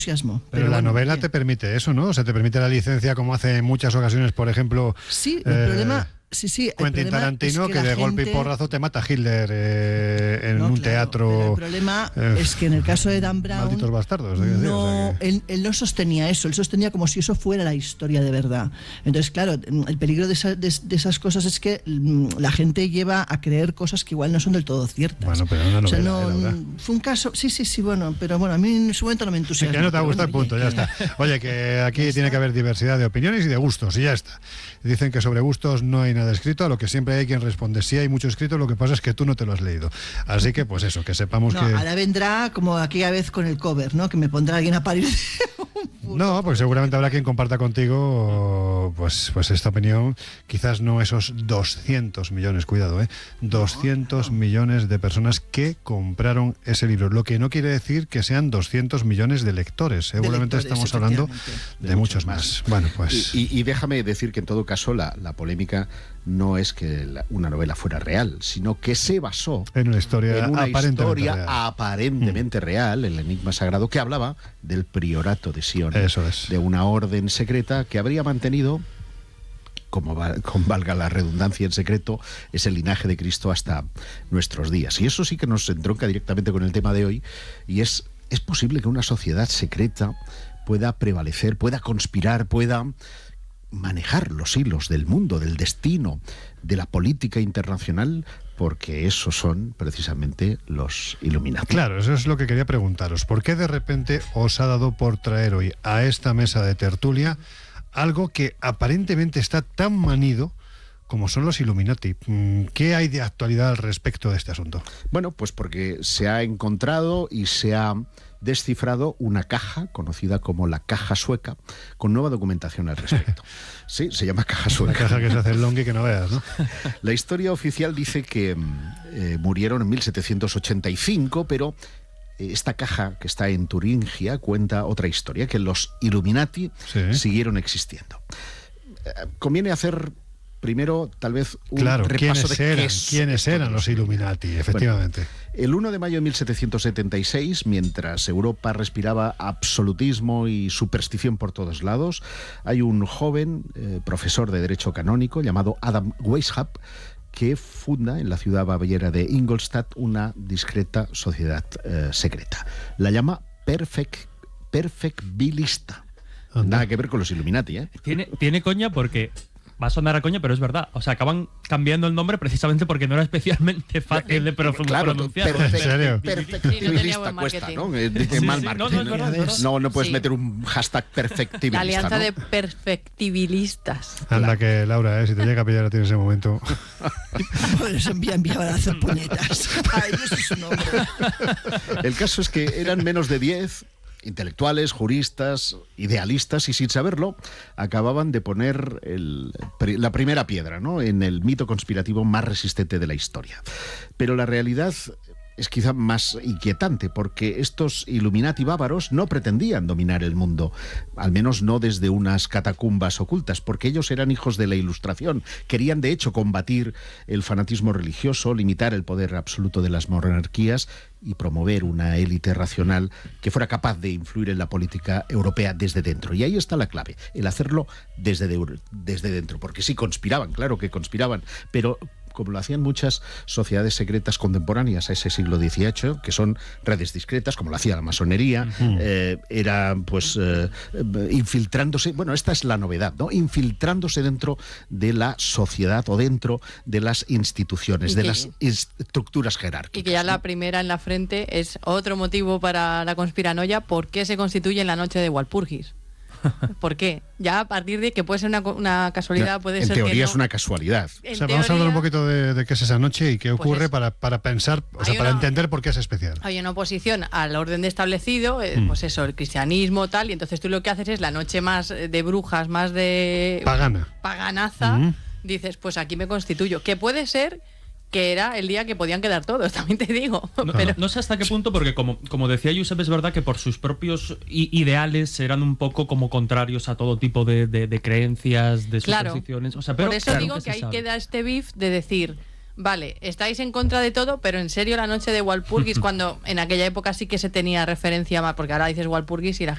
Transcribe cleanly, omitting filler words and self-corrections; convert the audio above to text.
Pero la novela te permite eso, ¿no? O sea, te permite la licencia, como hace en muchas ocasiones, por ejemplo... Sí, el problema... Sí, Quentin Tarantino, que de golpe y porrazo te mata a Hitler en un teatro. Pero el problema es que en el caso de Dan Brown, malditos bastardos. Él no sostenía eso, él sostenía como si eso fuera la historia de verdad. Entonces, claro, el peligro de esas cosas es que la gente lleva a creer cosas que igual no son del todo ciertas. Bueno, pero una novela, o sea, fue un caso, sí, bueno, pero bueno, a mí en su momento no me entusiasma. Que no te ha gustado el punto, ya está. Oye, que aquí tiene que haber diversidad de opiniones y de gustos, y ya está. Dicen que sobre gustos no hay nada escrito, a lo que siempre hay quien responde: sí hay mucho escrito, lo que pasa es que tú no te lo has leído. Así que pues eso, que sepamos que... Ahora vendrá como aquella vez con el cover, ¿no? Que me pondrá alguien a parir. No, pues seguramente habrá quien comparta contigo pues esta opinión. Quizás no esos 200 millones, cuidado, 200 millones de personas que compraron ese libro. Lo que no quiere decir que sean 200 millones de lectores. Seguramente estamos hablando de muchos más. Bueno, pues... Y déjame decir que en todo caso la polémica no es que una novela fuera real, sino que se basó en una historia aparentemente real, el enigma sagrado, que hablaba del priorato de Sion. Eso es. De una orden secreta que habría mantenido, con valga la redundancia, en secreto ese linaje de Cristo hasta nuestros días. Y eso sí que nos entronca directamente con el tema de hoy, y es posible que una sociedad secreta pueda prevalecer, pueda conspirar, pueda manejar los hilos del mundo, del destino, de la política internacional, porque esos son precisamente los Illuminati. Claro, eso es lo que quería preguntaros. ¿Por qué de repente os ha dado por traer hoy a esta mesa de tertulia algo que aparentemente está tan manido como son los Illuminati? ¿Qué hay de actualidad al respecto de este asunto? Bueno, pues porque se ha encontrado y se ha descifrado una caja conocida como la caja sueca, con nueva documentación al respecto. Sí, se llama caja sueca. La caja que se hace el longi que no veas, ¿no? La historia oficial dice que murieron en 1785, pero esta caja que está en Turingia cuenta otra historia, que los Illuminati siguieron existiendo. Conviene hacer primero, tal vez, un repaso de quiénes eran los Illuminati, efectivamente. Bueno, el 1 de mayo de 1776, mientras Europa respiraba absolutismo y superstición por todos lados, hay un joven profesor de Derecho Canónico llamado Adam Weishaupt que funda en la ciudad baviera de Ingolstadt una discreta sociedad secreta. La llama Perfectibilista. Nada que ver con los Illuminati, ¿eh? Tiene coña porque... Va a sonar a coña, pero es verdad. O sea, acaban cambiando el nombre precisamente porque no era especialmente fácil de pronunciar. ¿En serio? Perfectibilista cuesta, ¿no? Mal marketing. No puedes meter un hashtag perfectibilista. La alianza de perfectibilistas. Anda que, Laura, si te llega a pillar a ti en ese momento... Por eso enviaba a hacer puñetas. Ay, ese es su nombre. El caso es que eran menos de 10... intelectuales, juristas, idealistas, y sin saberlo acababan de poner la primera piedra, ¿no?, en el mito conspirativo más resistente de la historia. Pero la realidad es quizá más inquietante, porque estos Illuminati bávaros no pretendían dominar el mundo, al menos no desde unas catacumbas ocultas, porque ellos eran hijos de la Ilustración. Querían, de hecho, combatir el fanatismo religioso, limitar el poder absoluto de las monarquías y promover una élite racional que fuera capaz de influir en la política europea desde dentro. Y ahí está la clave, el hacerlo desde dentro, porque sí conspiraban, claro que conspiraban, pero como lo hacían muchas sociedades secretas contemporáneas a ese siglo XVIII, que son redes discretas, como lo hacía la masonería, era pues infiltrándose, bueno, esta es la novedad, ¿no?, infiltrándose dentro de la sociedad o dentro de las instituciones, de las estructuras jerárquicas. Y que ya la primera en la frente es otro motivo para la conspiranoia: ¿por qué se constituye en la noche de Walpurgis? ¿Por qué? Ya a partir de que puede ser una casualidad, puede ser que no. En teoría es una casualidad. O sea, vamos a hablar un poquito de qué es esa noche y qué ocurre para pensar, o sea, para entender por qué es especial. Hay una oposición al orden establecido, pues eso, el cristianismo, tal, y entonces tú lo que haces es la noche más de brujas, más de... paganaza, dices, pues aquí me constituyo. Que puede ser que era el día que podían quedar todos, también te digo. Pero no sé hasta qué punto, porque como decía Josep, es verdad que por sus propios ideales eran un poco como contrarios a todo tipo de creencias, de supersticiones. O sea, pero por eso digo que ahí queda este beef de decir, vale, estáis en contra de todo, pero en serio la noche de Walpurgis, cuando en aquella época sí que se tenía referencia más, porque ahora dices Walpurgis y la